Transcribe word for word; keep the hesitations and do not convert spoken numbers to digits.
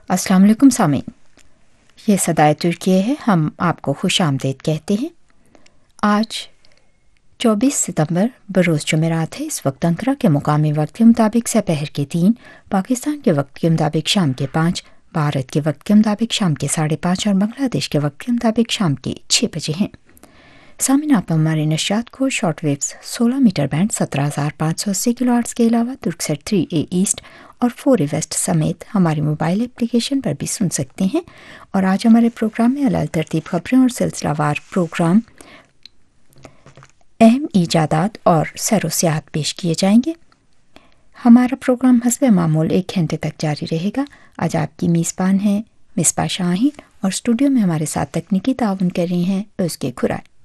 अस्सलाम वालेकुम सामीन, ये सदाए तुर्की है। हम आपको खुश आमदीद कहते हैं। आज चौबीस सितंबर बरोज़ जुमेरात है। इस वक्त अंकरा के मुकामी वक्त के मुताबिक सपहर के तीन, पाकिस्तान के वक्त के मुताबिक शाम के पाँच, भारत के वक्त के मुताबिक शाम के साढ़े पाँच और बांग्लादेश के वक्त के मुताबिक शाम के छः बजे हैं। सामीन, आप हमारे नशियात को शॉर्ट वेव्स सोलह मीटर बैंड सत्रह हज़ार पाँच सौ अस्सी किलो आर्ट्स के अलावा तुर्कसेट थ्री ए ईस्ट और फोर ए वेस्ट समेत हमारी मोबाइल एप्लीकेशन पर भी सुन सकते हैं। और आज हमारे प्रोग्राम में अलग तरतीब खबरें और सिलसिलावार प्रोग्राम, अहम ईजादात और सैरो सियाहत पेश किए जाएंगे। हमारा प्रोग्राम हस्बे मामूल एक घंटे तक जारी रहेगा। आज आपकी मेज़बान हैं मिसबा शाहीन और स्टूडियो में हमारे साथ तकनीकी ताउन कर रही हैं उसके खुराई।